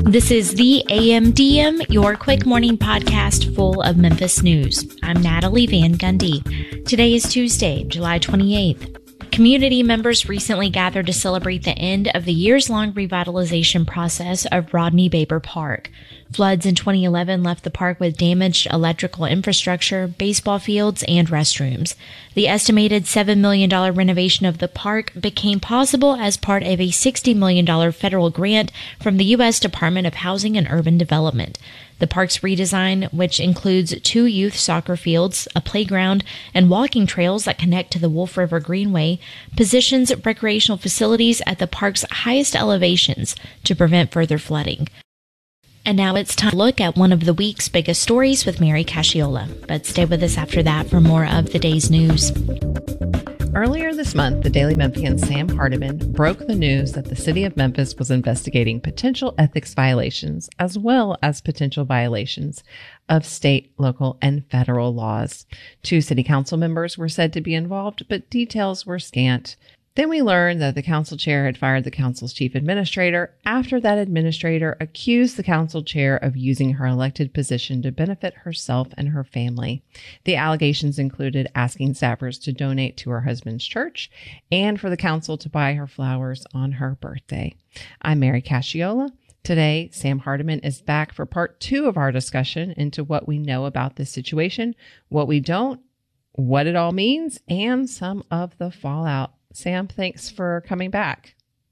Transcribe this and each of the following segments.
This is the AMDM, your quick morning podcast full of Memphis news. I'm Natalie Van Gundy. Today is Tuesday, July 28th. Community members recently gathered to celebrate the end of the years-long revitalization process of Rodney Baber Park. Floods in 2011 left the park with damaged electrical infrastructure, baseball fields, and restrooms. The estimated $7 million renovation of the park became possible as part of a $60 million federal grant from the U.S. Department of Housing and Urban Development. The park's redesign, which includes 2 youth soccer fields, a playground, and walking trails that connect to the Wolf River Greenway, positions recreational facilities at the park's highest elevations to prevent further flooding. And now it's time to look at one of the week's biggest stories with Mary Casciola. But stay with us after that for more of the day's news. Earlier this month, the Daily Memphian Sam Hardiman broke the news that the city of Memphis was investigating potential ethics violations as well as potential violations of state, local, and federal laws. 2 city council members were said to be involved, but details were scant. Then we learned that the council chair had fired the council's chief administrator after that administrator accused the council chair of using her elected position to benefit herself and her family. The allegations included asking staffers to donate to her husband's church and for the council to buy her flowers on her birthday. I'm Mary Casciola. Today, Sam Hardiman is back for part 2 of our discussion into what we know about this situation, what we don't, what it all means, and some of the fallout. Sam, thanks for coming back.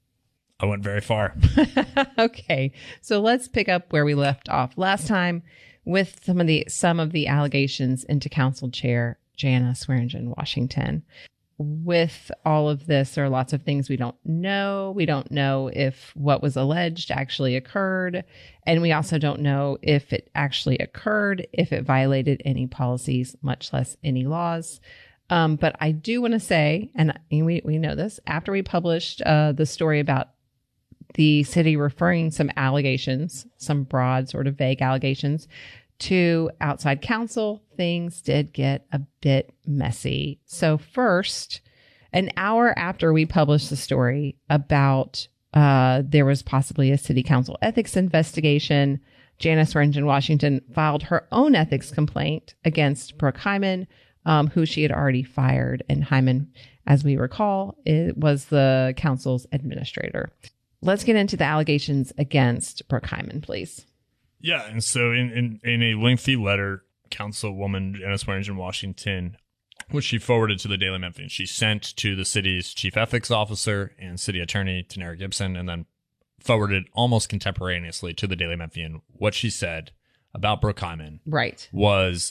I went very far. Okay, so let's pick up where we left off last time with some of the allegations into Council Chair Jana Swearingen Washington. With all of this, there are lots of things we don't know. We don't know if what was alleged actually occurred, and we also don't know if it actually occurred, if it violated any policies, much less any laws. But I do want to say, and we know this, after we published the story about the city referring some allegations, some broad sort of vague allegations to outside counsel, things did get a bit messy. So first, an hour after we published the story about there was possibly a city council ethics investigation, Jana Swearingen Washington filed her own ethics complaint against Brooke Hyman, who she had already fired. And Hyman, as we recall, it was the council's administrator. Let's get into the allegations against Brooke Hyman, please. Yeah, and so in a lengthy letter, Councilwoman Jana Swearingen Washington, which she forwarded to the Daily Memphian, she sent to the city's chief ethics officer and city attorney, Tanera Gibson, and then forwarded almost contemporaneously to the Daily Memphian. What she said about Brooke Hyman was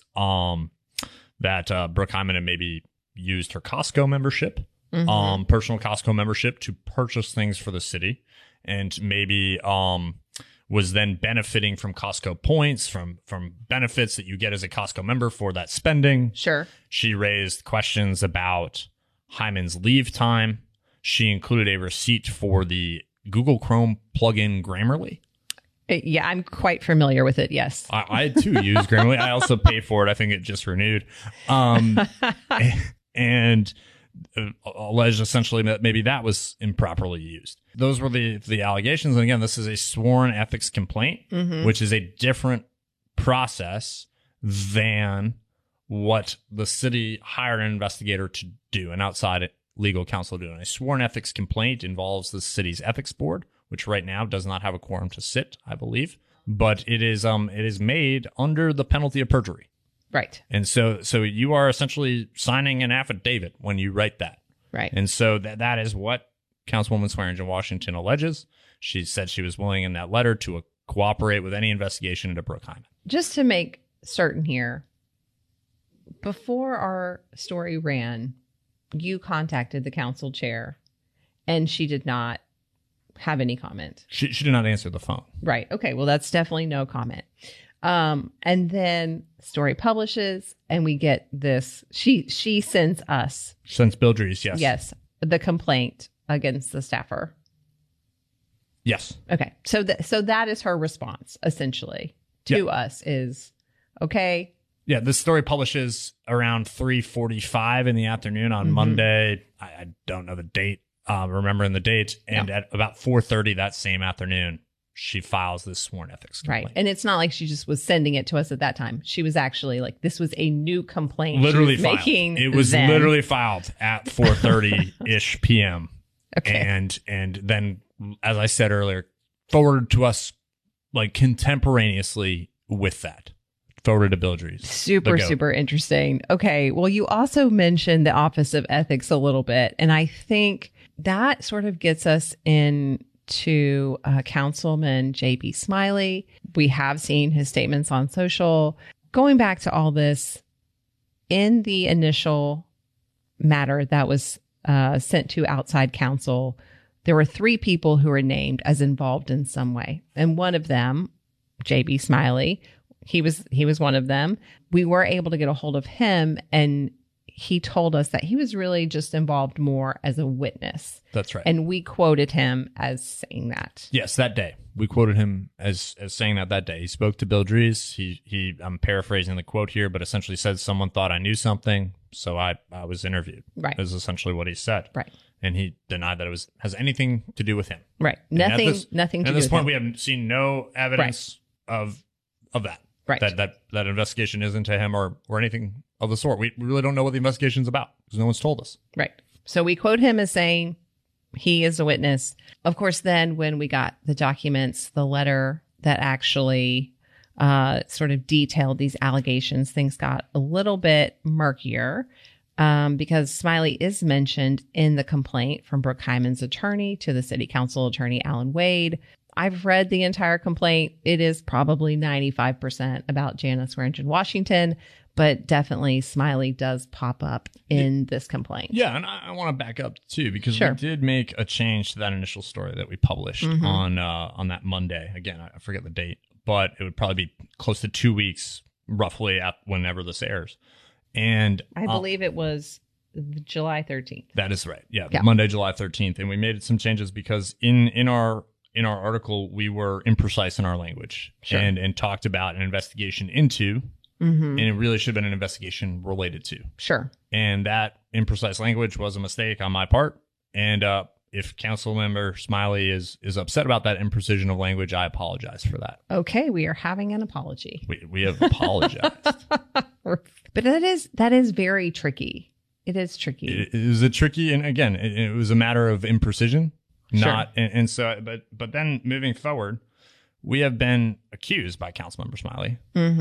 that Brooke Hyman had maybe used her Costco membership, personal Costco membership, to purchase things for the city, and maybe was then benefiting from Costco points, from benefits that you get as a Costco member for that spending. Sure. She raised questions about Hyman's leave time. She included a receipt for the Google Chrome plugin Grammarly. Yeah, I'm quite familiar with it. Yes. I too use Grammarly. I also pay for it. I think it just renewed. And alleged essentially that maybe that was improperly used. Those were the allegations. And again, this is a sworn ethics complaint, which is a different process than what the city hired an investigator to do, an outside legal counsel to do. And a sworn ethics complaint involves the city's ethics board, which right now does not have a quorum to sit, I believe, but it is made under the penalty of perjury. Right. And so you are essentially signing an affidavit when you write that. Right. And so that is what Councilwoman Swearingen Washington alleges. She said she was willing in that letter to cooperate with any investigation into Brooke Hyman. Just to make certain here, before our story ran, you contacted the council chair and she did not have any comment. She did not answer the phone. Right. Okay. Well, that's definitely no comment. And then story publishes and we get this. She sends us. Sends Bill Dries, yes. Yes. The complaint against the staffer. Yes. Okay. So that is her response essentially to us is, okay. Yeah. This story publishes around 3:45 in the afternoon on Monday. I don't know the date. Remembering the date. And at about 4:30 that same afternoon, she files this sworn ethics complaint. Right. And it's not like she just was sending it to us at that time. She was actually like, this was a new complaint. Literally she was filed. making It was then. literally filed at 4:30-ish p.m. Okay. And then, as I said earlier, forwarded to us like contemporaneously with that. Forwarded to Bill Dries. Super interesting. Okay. Well, you also mentioned the Office of Ethics a little bit. And I think that sort of gets us into Councilman J.B. Smiley. We have seen his statements on social. Going back to all this, in the initial matter that was sent to outside counsel, there were 3 people who were named as involved in some way. And one of them, J.B. Smiley, he was one of them. We were able to get a hold of him, and he told us that he was really just involved more as a witness. That's right. And we quoted him as saying that. Yes, that day. We quoted him as saying that day. He spoke to Bill Dries. He I'm paraphrasing the quote here, but essentially said someone thought I knew something, so I was interviewed. Right. Is essentially what he said. Right. And he denied that it has anything to do with him. Right. And Nothing to do at with this point, him. we have seen no evidence of that. Right. That investigation isn't to him or anything of the sort. We really don't know what the investigation's about because no one's told us. Right. So we quote him as saying he is a witness. Of course, then when we got the documents, the letter that actually sort of detailed these allegations, things got a little bit murkier because Smiley is mentioned in the complaint from Brooke Hyman's attorney to the city council attorney, Alan Wade. I've read the entire complaint. It is probably 95% about Jana Swearingen Washington, but definitely Smiley does pop up in this complaint. Yeah, and I want to back up too because Sure. we did make a change to that initial story that we published on that Monday. Again, I forget the date, but it would probably be close to 2 weeks, roughly, at whenever this airs. And I believe it was July 13th. that is right. Yeah, Yeah. Monday, July 13th, and we made some changes because in our article we were imprecise in our language. Sure. and talked about an investigation into. And it really should have been an investigation related to. Sure. And that imprecise language was a mistake on my part. And if council member Smiley is upset about that imprecision of language, I apologize for that. Okay, we are having an apology. We have apologized. But that is very tricky. It is tricky. It is a tricky, and again, it was a matter of imprecision. Sure. Not and so, but then moving forward, we have been accused by Councilmember Smiley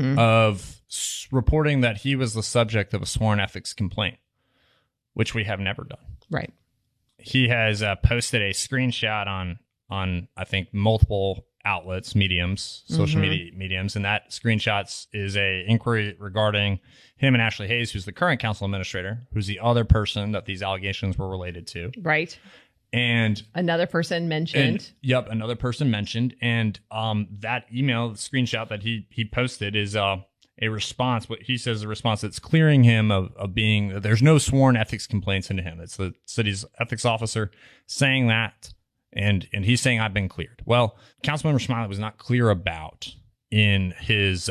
of reporting that he was the subject of a sworn ethics complaint, which we have never done. Right. He has posted a screenshot on I think multiple outlets, mediums, social media mediums, and that screenshots is a inquiry regarding him and Ashley Hayes, who's the current council administrator, who's the other person that these allegations were related to. Right. And Another person mentioned. another person mentioned. And that email, the screenshot that he posted is a response. What he says, a response that's clearing him of being, there's no sworn ethics complaints into him. It's the city's ethics officer saying that. And he's saying, I've been cleared. Well, Councilmember Smiley was not clear about in his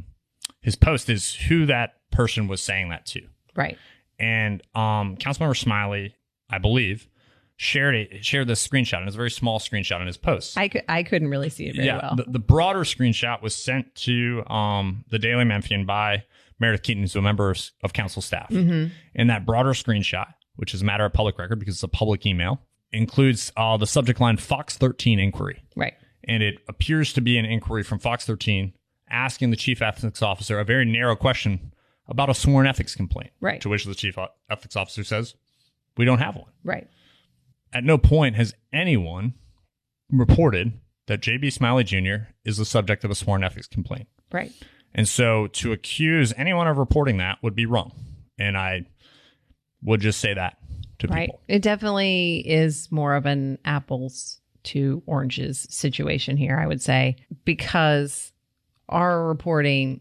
post is who that person was saying that to. Right. And Councilmember Smiley, I believe, shared this screenshot, and it's a very small screenshot in his post. I couldn't really see it very well. The broader screenshot was sent to the Daily Memphian by Meredith Keaton, who's a member of council staff. And that broader screenshot, which is a matter of public record because it's a public email, includes the subject line Fox 13 inquiry. Right. And it appears to be an inquiry from Fox 13 asking the chief ethics officer a very narrow question about a sworn ethics complaint. Right. To which the chief ethics officer says, we don't have one. Right. At no point has anyone reported that J.B. Smiley Jr. is the subject of a sworn ethics complaint. Right. And so to accuse anyone of reporting that would be wrong. And I would just say that to Right. people. It definitely is more of an apples to oranges situation here, I would say, because our reporting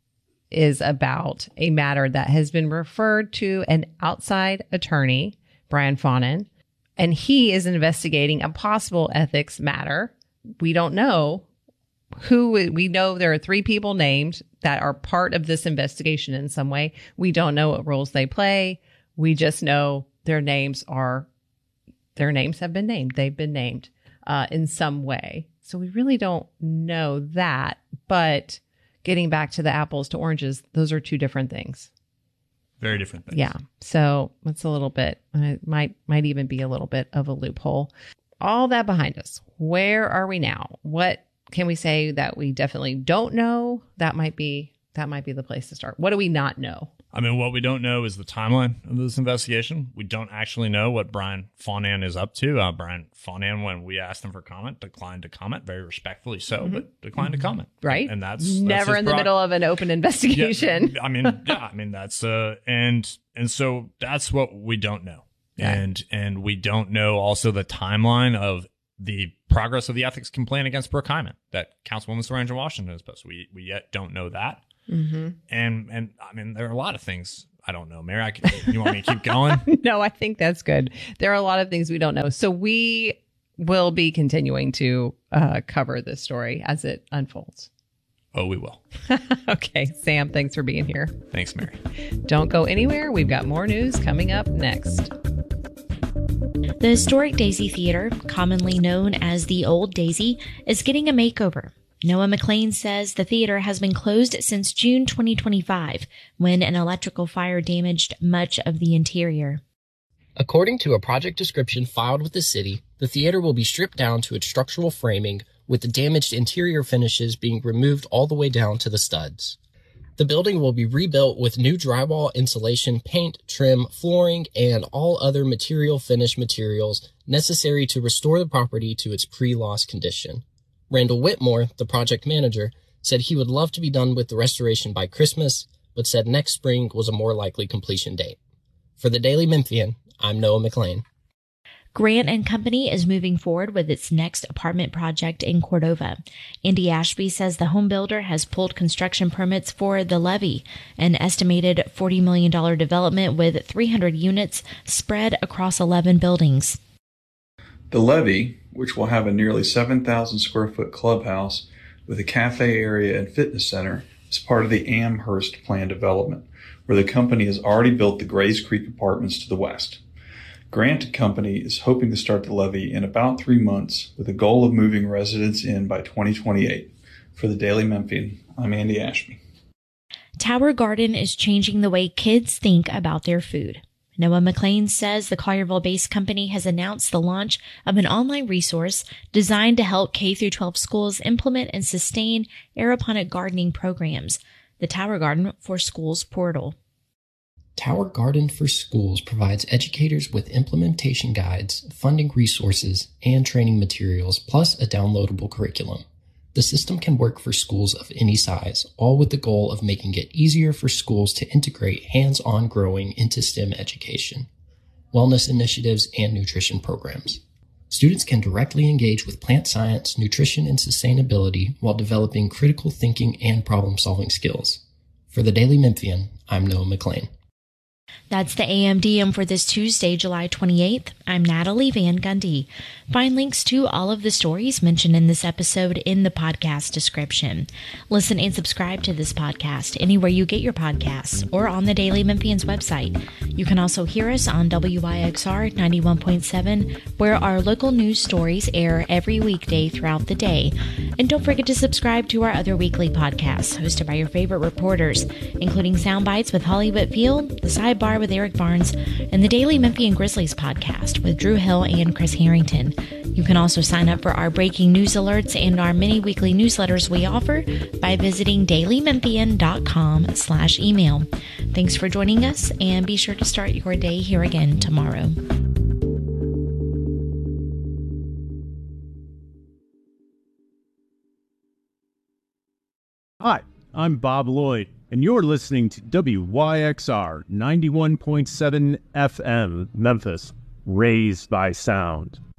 is about a matter that has been referred to an outside attorney, Brian Fawnin, and he is investigating a possible ethics matter. We don't know who. We know there are 3 people named that are part of this investigation in some way. We don't know what roles they play. We just know their names have been named. They've been named in some way. So we really don't know that. But getting back to the apples to oranges, those are two different things. Very different things. Yeah. So it's a little bit, it might even be a little bit of a loophole. All that behind us. Where are we now? What can we say that we definitely don't know? That might be the place to start. What do we not know? I mean, what we don't know is the timeline of this investigation. We don't actually know what Brian Faughnan is up to. Brian Faughnan, when we asked him for comment, declined to comment, very respectfully so, but declined to comment. Right. And that's never in the middle of an open investigation. Yeah, I mean, that's, and so that's what we don't know. Yeah. And we don't know also the timeline of the progress of the ethics complaint against Brooke Hyman that Councilwoman Swearingen Washington has posted. We yet don't know that. Mm-hmm. And I mean, there are a lot of things I don't know. Mary, you want me to keep going? No, I think that's good. There are a lot of things we don't know. So we will be continuing to cover this story as it unfolds. Oh, we will. Okay, Sam, thanks for being here. Thanks, Mary. Don't go anywhere. We've got more news coming up next. The historic Daisy Theater, commonly known as the Old Daisy, is getting a makeover. Noah McLean says the theater has been closed since June 2025, when an electrical fire damaged much of the interior. According to a project description filed with the city, the theater will be stripped down to its structural framing, with the damaged interior finishes being removed all the way down to the studs. The building will be rebuilt with new drywall, insulation, paint, trim, flooring, and all other material finish materials necessary to restore the property to its pre-loss condition. Randall Whitmore, the project manager, said he would love to be done with the restoration by Christmas, but said next spring was a more likely completion date. For the Daily Memphian, I'm Noah McLean. Grant and Company is moving forward with its next apartment project in Cordova. Andy Ashby says the home builder has pulled construction permits for The Levee, an estimated $40 million development with 300 units spread across 11 buildings. The Levee, which will have a nearly 7,000 square foot clubhouse with a cafe area and fitness center, is part of the Amherst plan development, where the company has already built the Grays Creek apartments to the west. Grant & Company is hoping to start the Levee in about 3 months, with a goal of moving residents in by 2028. For the Daily Memphian, I'm Andy Ashby. Tower Garden is changing the way kids think about their food. Noah McLean says the Collierville-based company has announced the launch of an online resource designed to help K-12 schools implement and sustain aeroponic gardening programs, the Tower Garden for Schools portal. Tower Garden for Schools provides educators with implementation guides, funding resources, and training materials, plus a downloadable curriculum. The system can work for schools of any size, all with the goal of making it easier for schools to integrate hands-on growing into STEM education, wellness initiatives, and nutrition programs. Students can directly engage with plant science, nutrition, and sustainability while developing critical thinking and problem-solving skills. For the Daily Memphian, I'm Noah McLean. That's the AMDM for this Tuesday, July 28th. I'm Natalie Van Gundy. Find links to all of the stories mentioned in this episode in the podcast description. Listen and subscribe to this podcast anywhere you get your podcasts or on the Daily Memphian's website. You can also hear us on WYXR 91.7, where our local news stories air every weekday throughout the day. And don't forget to subscribe to our other weekly podcasts hosted by your favorite reporters, including Sound Bites with Holly Whitfield, The Sidebar with Eric Barnes, and the Daily Memphian Grizzlies podcast with Drew Hill and Chris Harrington. You can also sign up for our breaking news alerts and our many weekly newsletters we offer by visiting dailymemphian.com/email. Thanks for joining us, and be sure to start your day here again tomorrow. Hi, I'm Bob Lloyd, and you're listening to WYXR 91.7 FM, Memphis, Raised by Sound.